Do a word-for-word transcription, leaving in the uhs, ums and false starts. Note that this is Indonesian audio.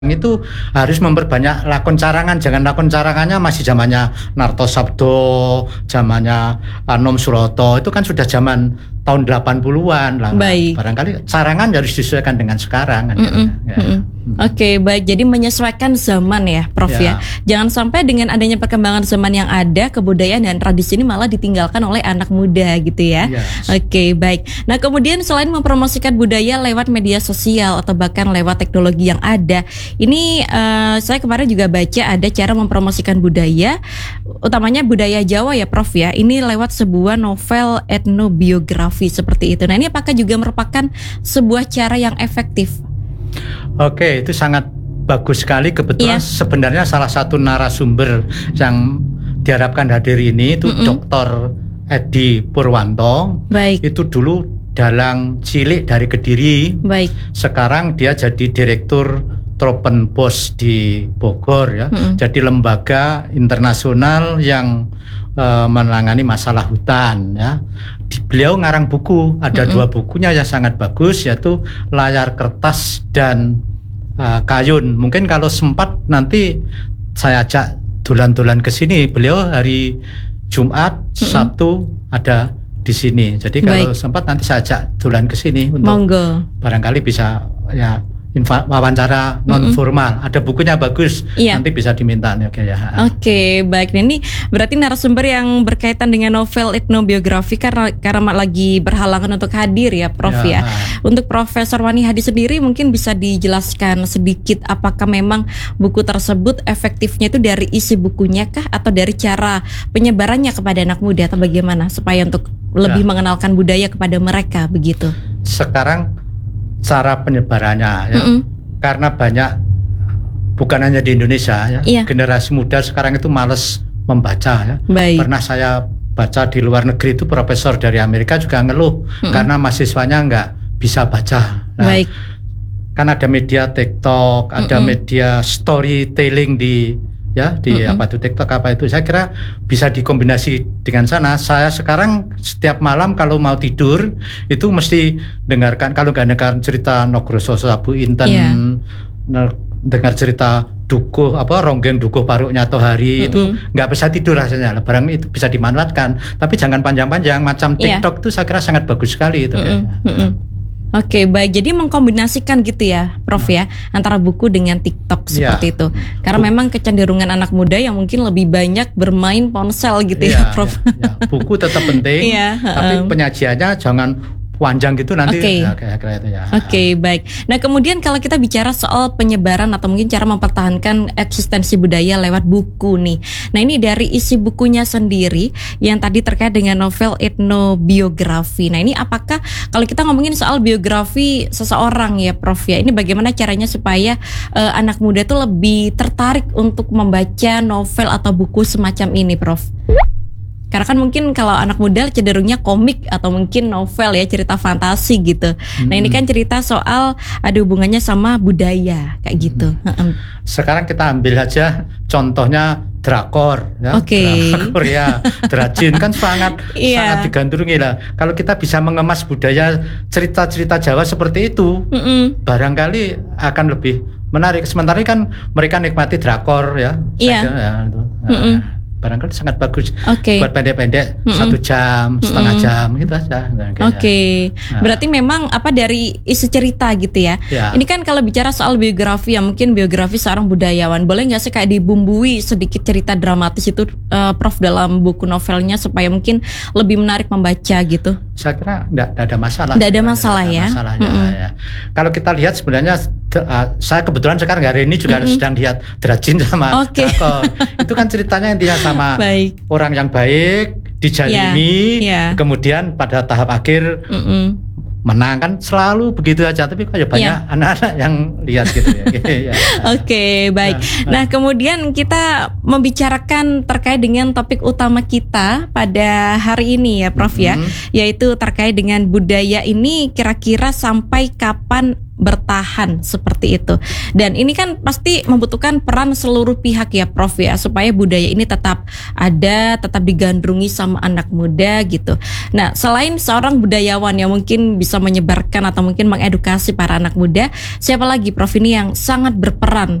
Itu harus memperbanyak lakon carangan, jangan lakon carangannya masih zamannya Narto Sabdo, zamannya Anom Suroto, itu kan sudah zaman tahun delapan puluhan lah. Baik. Barangkali carangan harus disesuaikan dengan sekarang kan. Mm -mm. Ya. Mm -mm. Oke, okay, baik. Jadi menyesuaikan zaman ya, Prof ya. ya. Jangan sampai dengan adanya perkembangan zaman yang ada, kebudayaan dan tradisi ini malah ditinggalkan oleh anak muda gitu ya. Yes. Oke, okay, baik. Nah, kemudian selain mempromosikan budaya lewat media sosial atau bahkan lewat teknologi yang ada, ini uh, saya kemarin juga baca ada cara mempromosikan budaya, utamanya budaya Jawa ya, Prof ya. Ini lewat sebuah novel etnobiografi seperti itu. Nah, ini apakah juga merupakan sebuah cara yang efektif? Oke, itu sangat bagus sekali. Kebetulan yeah. sebenarnya salah satu narasumber yang diharapkan hadir ini itu mm -mm. Doktor Edi Purwanto. Baik. Itu dulu dalang cilik dari Kediri. Baik. Sekarang dia jadi direktur Tropenbos di Bogor ya. Mm -mm. Jadi lembaga internasional yang uh, menangani masalah hutan ya. Beliau ngarang buku, ada mm-hmm. dua bukunya yang sangat bagus, yaitu Layar Kertas dan uh, Kayun. Mungkin kalau sempat nanti saya ajak dolan-dolan ke sini. Beliau hari Jumat, mm-hmm. Sabtu ada di sini. Jadi kalau Baik. sempat nanti saya ajak dolan ke sini untuk Monggo. Barangkali bisa ya Infa, wawancara non formal, mm-hmm. ada bukunya bagus, iya. nanti bisa diminta. Oke ya. Oke, baik. Nah, ini berarti narasumber yang berkaitan dengan novel etnobiografi karena karena lagi berhalangan untuk hadir ya, Prof ya. ya. Untuk Profesor Wani Hadi sendiri mungkin bisa dijelaskan sedikit apakah memang buku tersebut efektifnya itu dari isi bukunya kah atau dari cara penyebarannya kepada anak muda atau bagaimana supaya untuk lebih ya. mengenalkan budaya kepada mereka begitu. Sekarang cara penyebarannya ya, mm -mm. karena banyak bukan hanya di Indonesia ya, iya. generasi muda sekarang itu malas membaca ya. Baik. Pernah saya baca di luar negeri itu profesor dari Amerika juga ngeluh mm -mm. karena mahasiswanya nggak bisa baca. Nah, Baik. Kan ada media TikTok, ada mm -mm. media storytelling di ya di mm-hmm. apa itu TikTok apa itu, saya kira bisa dikombinasi dengan sana. Saya sekarang setiap malam kalau mau tidur itu mesti dengarkan, kalau nggak dengar cerita Nogroso Sabu Inten, yeah. dengar cerita dukuh apa ronggeng dukuh paruknya Tohari, mm-hmm. itu nggak bisa tidur rasanya. Barang itu bisa dimanfaatkan, tapi jangan panjang-panjang macam TikTok yeah. itu saya kira sangat bagus sekali itu. Mm-hmm. Ya. Mm-hmm. Oke, baik. Jadi mengkombinasikan gitu ya, Prof ya, antara buku dengan TikTok seperti ya. itu. Karena memang kecenderungan anak muda yang mungkin lebih banyak bermain ponsel gitu ya, ya Prof. Ya, ya. Buku tetap penting, ya, tapi um. penyajiannya jangan panjang gitu nanti. Oke, ya, kayak itu ya. Oke, baik. Nah, kemudian kalau kita bicara soal penyebaran atau mungkin cara mempertahankan eksistensi budaya lewat buku nih. Nah, ini dari isi bukunya sendiri yang tadi terkait dengan novel etnobiografi. Nah, ini apakah kalau kita ngomongin soal biografi seseorang ya, Prof ya, ini bagaimana caranya supaya uh, anak muda tuh lebih tertarik untuk membaca novel atau buku semacam ini, Prof? Karena kan mungkin kalau anak muda cenderungnya komik atau mungkin novel ya, cerita fantasi gitu. Hmm. Nah, ini kan cerita soal ada hubungannya sama budaya kayak gitu. Hmm. Sekarang kita ambil aja contohnya drakor ya. Oke. Okay. Drakor ya, Drajin kan sangat yeah. sangat digandrungi lah. Kalau kita bisa mengemas budaya cerita-cerita Jawa seperti itu, mm-mm. barangkali akan lebih menarik. Sementara kan mereka nikmati drakor ya. Iya. Yeah. Ya, nah, barangkali sangat bagus okay. buat pendek-pendek mm-mm. satu jam, setengah mm-mm. jam gitu aja. Oke, okay. nah. Berarti memang apa dari isi cerita gitu ya. ya. Ini kan kalau bicara soal biografi ya, mungkin biografi seorang budayawan, boleh nggak sih kayak dibumbui sedikit cerita dramatis itu, uh, Prof, dalam buku novelnya supaya mungkin lebih menarik membaca gitu? Saya kira nggak ada masalah. Nggak ada masalah ya. Masalah, ya, ya. Kalau kita lihat sebenarnya, uh, saya kebetulan sekarang hari ini juga mm-hmm. sedang lihat Drajin sama okay. Drakor. Itu kan ceritanya intinya sama sama baik. orang yang baik dijalimi, yeah, yeah. kemudian pada tahap akhir mm-mm. menang, kan selalu begitu aja. Tapi kok ya banyak yeah. anak-anak yang lihat gitu ya. ya. Oke, okay, baik. Nah, nah, kemudian kita membicarakan terkait dengan topik utama kita pada hari ini ya, Prof mm-hmm. ya, yaitu terkait dengan budaya ini kira-kira sampai kapan bertahan seperti itu. Dan ini kan pasti membutuhkan peran seluruh pihak ya Prof ya, supaya budaya ini tetap ada, tetap digandrungi sama anak muda gitu. Nah, selain seorang budayawan yang mungkin bisa menyebarkan atau mungkin mengedukasi para anak muda, siapa lagi Prof ini yang sangat berperan